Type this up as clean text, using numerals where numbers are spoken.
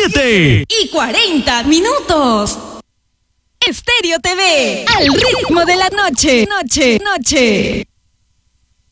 7:40. Estéreo TV, al ritmo de la noche.